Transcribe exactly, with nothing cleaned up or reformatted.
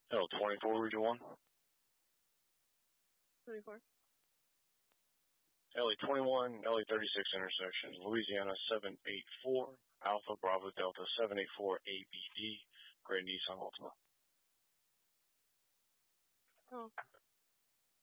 L twenty-four, Region one. twenty-four. L E twenty-one, L E thirty-six intersection, Louisiana seven eight four, Alpha Bravo Delta seven eight four A B D, Grand Nissan Altima. Oh.